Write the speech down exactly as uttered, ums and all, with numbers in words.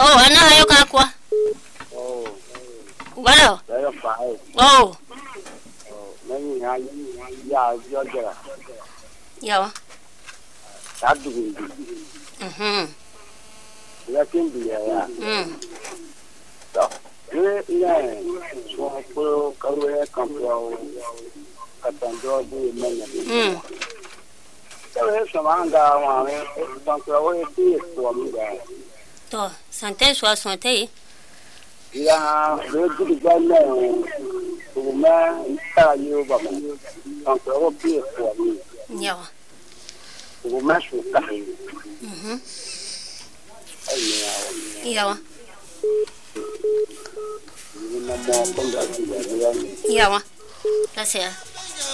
Oh, ana hayo kakwa. Oh. Walo. Dayo pai. Oh. Oh, nani ya ya ya jara. Yawa. Tadu. Mhm. Ya kimbi ya ya. Mm. So, ye ya so ko kawe kampio katando bu menya. Mm. Kawe samanga wa me kampio we ti ko mga. To, santé soixante. Ya, le gudu gana ko ma ta yo ba. Kampio bi ko mi. Yawa. Ko ma shu ka. Mhm. Ai ya. Yawa. Ni mo ko ga ya. Yawa. Gracias.